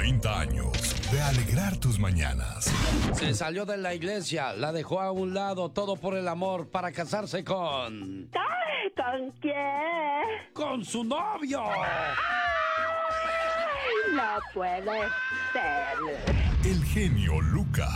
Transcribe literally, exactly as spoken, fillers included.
treinta años de alegrar tus mañanas. Se salió de la iglesia, la dejó a un lado, todo por el amor, para casarse con... Ay, ¿con quién? ¡Con su novio! Ay, no puede ser. El genio Lucas.